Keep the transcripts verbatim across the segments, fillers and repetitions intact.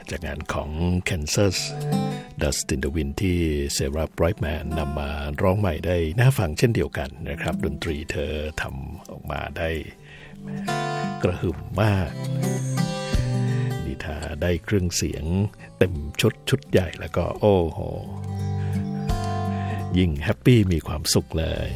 จากงานของ Kansas Dust in the Wind ที่ Sarah Brightman นำมาร้องใหม่ได้น่าฟังเช่นเดียวกันนะครับดนตรีเธอทำออกมาได้กระหึ่มมากนี่ถ้าได้เครื่องเสียงเต็มชุดชุดใหญ่แล้วก็โอ้โหยิ่งแฮปปี้มีความสุขเลย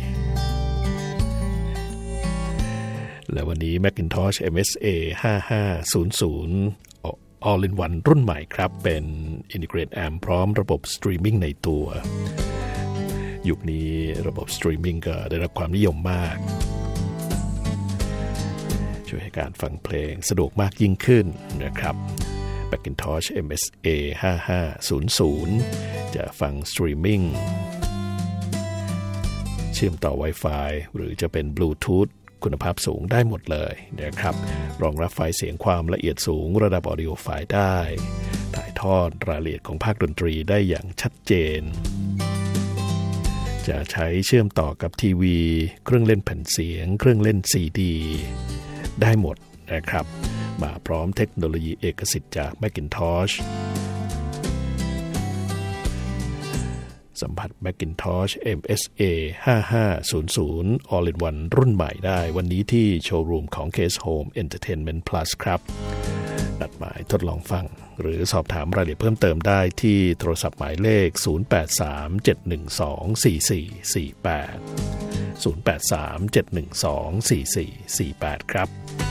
และวันนี้ Macintosh เอ็ม เอส เอ ห้าห้าศูนย์ศูนย์ All in One รุ่นใหม่ครับเป็น Integrate Amp พร้อมระบบสตรีมมิ่งในตัวยุคนี้ระบบสตรีมมิ่งก็ได้รับความนิยมมากช่วยให้การฟังเพลงสะดวกมากยิ่งขึ้นนะครับ Macintosh เอ็ม เอส เอ ห้าห้าศูนย์ศูนย์ จะฟังสตรีมมิ่งเชื่อมต่อ Wi-Fi หรือจะเป็น Bluetoothคุณภาพสูงได้หมดเลยนะครับรองรับไฟล์เสียงความละเอียดสูงระดับ Audio File ได้ถ่ายทอดรายละเอียดของภาคดนตรีได้อย่างชัดเจนจะใช้เชื่อมต่อกับทีวีเครื่องเล่นแผ่นเสียงเครื่องเล่น ซี ดี ได้หมดนะครับมาพร้อมเทคโนโลยีเอกสิทธิ์จาก Macintoshสัมผัส Macintosh เอ็ม เอส เอ ห้าห้าศูนย์ศูนย์ All in One รุ่นใหม่ได้วันนี้ที่โชว์รูมของ Case Home Entertainment Plus ครับนัดหมายทดลองฟังหรือสอบถามรายละเอียดเพิ่มเติมได้ที่โทรศัพท์หมายเลขศูนย์ แปด สาม เจ็ด หนึ่ง สอง สี่ สี่ สี่ แปด ศูนย์ แปด สาม เจ็ด หนึ่ง สอง สี่ สี่ สี่ แปดครับ